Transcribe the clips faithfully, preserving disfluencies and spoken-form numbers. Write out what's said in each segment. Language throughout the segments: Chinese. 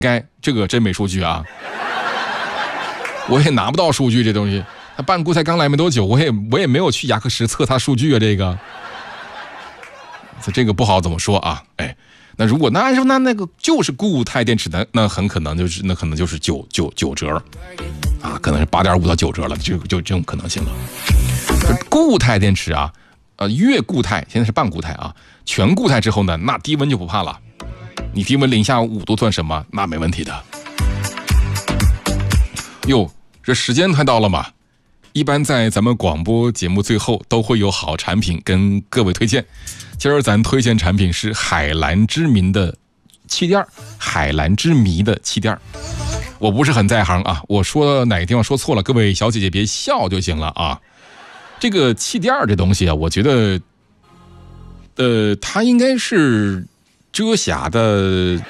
该这个真没数据啊，我也拿不到数据这东西。他办固态刚来没多久，我也我也没有去雅克什测他数据啊，这个，这个不好怎么说啊？哎，那如果那按说那那个就是固态电池的，那很可能就是那可能就是九九九折啊，可能是八点五到九折了，就就这种可能性了。固态电池啊，呃，越固态现在是半固态啊，全固态之后呢，那低温就不怕了。你低温零下五度算什么？那没问题的。哟，这时间快到了嘛。一般在咱们广播节目最后都会有好产品跟各位推荐。今儿咱推荐产品是海蓝之谜的气垫，海蓝之谜的气垫。我不是很在行啊，我说哪个地方说错了，各位小姐姐别笑就行了啊。这个气垫这东西啊，我觉得，呃，它应该是遮瑕的。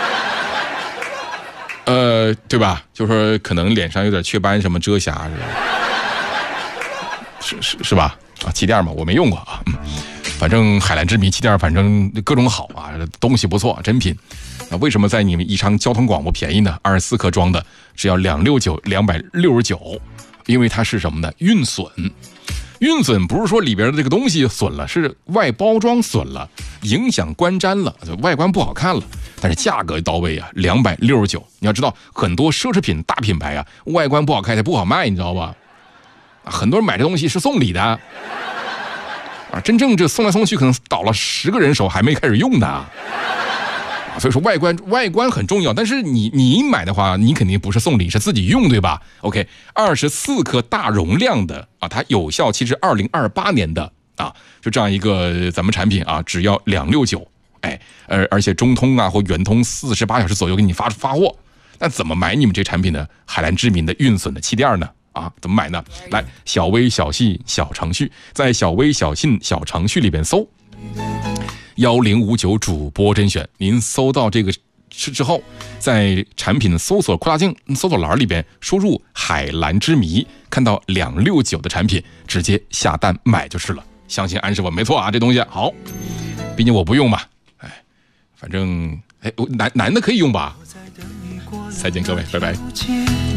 呃，对吧？就是说可能脸上有点雀斑，什么遮瑕是吧？是是是吧？啊，气垫嘛，我没用过啊。嗯，反正海蓝之谜气垫，反正各种好啊，东西不错，真品。那为什么在你们宜昌交通广播便宜呢？二十四克装的只要两六九两百六十九，因为它是什么呢？运损。运损不是说里边的这个东西损了，是外包装损了，影响观瞻了，外观不好看了。但是价格到位啊，两百六十九。你要知道，很多奢侈品大品牌啊，外观不好看，它不好卖，你知道吧？很多人买这东西是送礼的啊，真正这送来送去，可能倒了十个人手还没开始用的。所以说外观外观很重要，但是你你买的话，你肯定不是送礼，是自己用，对吧 ？OK， 二十四克大容量的啊，它有效期是二零二八年的啊，就这样一个咱们产品啊，只要两六九，哎，而而且中通啊或圆通四十八小时左右给你发发货。那怎么买你们这产品呢？海蓝之谜的运损的气垫呢？啊，怎么买呢？来，小微小细小程序，在小微小信小程序里边搜。一零五九主播甄选，您搜到这个之后，在产品搜索扩大镜搜索栏里边输入海蓝之谜，看到两六九的产品，直接下单买就是了。相信安师傅没错啊，这东西好，毕竟我不用嘛，哎，反正哎，男男的可以用吧。再见各位，拜拜。